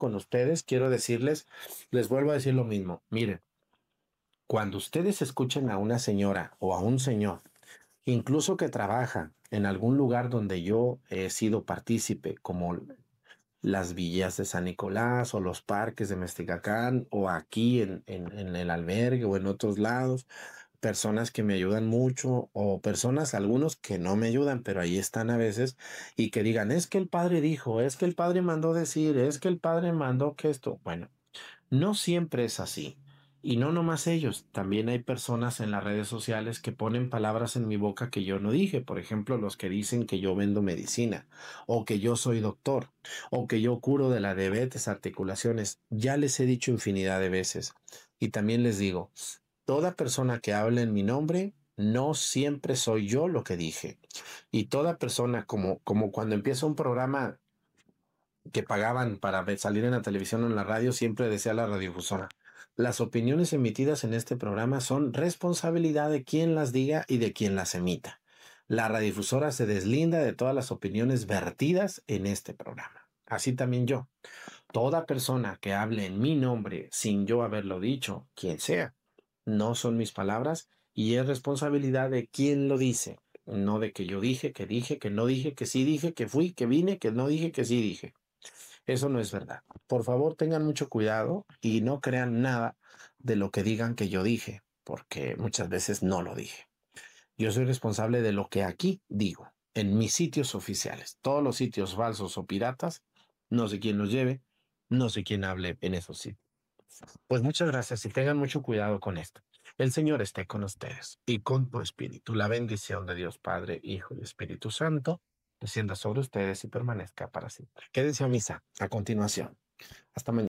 con ustedes, quiero decirles, les vuelvo a decir lo mismo. Miren, cuando ustedes escuchen a una señora o a un señor, incluso que trabaja en algún lugar donde yo he sido partícipe, como las villas de San Nicolás o los parques de Mesticacán o aquí en el albergue o en otros lados, personas que me ayudan mucho o personas, algunos que no me ayudan, pero ahí están a veces y que digan, es que el padre dijo, es que el padre mandó decir, es que el padre mandó que esto. Bueno, no siempre es así. Y no nomás ellos, también hay personas en las redes sociales que ponen palabras en mi boca que yo no dije. Por ejemplo, los que dicen que yo vendo medicina, o que yo soy doctor, o que yo curo de la diabetes, articulaciones. Ya les he dicho infinidad de veces. Y también les digo, toda persona que hable en mi nombre, no siempre soy yo lo que dije. Y toda persona, como cuando empieza un programa que pagaban para salir en la televisión o en la radio, siempre decía la radiodifusora, las opiniones emitidas en este programa son responsabilidad de quien las diga y de quien las emita. La radiodifusora se deslinda de todas las opiniones vertidas en este programa. Así también yo. Toda persona que hable en mi nombre sin yo haberlo dicho, quien sea, no son mis palabras y es responsabilidad de quien lo dice, no de que yo dije, que no dije, que sí dije, que fui, que vine, que no dije, que sí dije. Eso no es verdad. Por favor, tengan mucho cuidado y no crean nada de lo que digan que yo dije, porque muchas veces no lo dije. Yo soy responsable de lo que aquí digo, en mis sitios oficiales. Todos los sitios falsos o piratas, no sé quién los lleve, no sé quién hable en esos sitios. Pues muchas gracias y tengan mucho cuidado con esto. El Señor esté con ustedes y con tu espíritu. La bendición de Dios Padre, Hijo y Espíritu Santo descienda sobre ustedes y permanezca para siempre. Quédense a misa a continuación. Hasta mañana.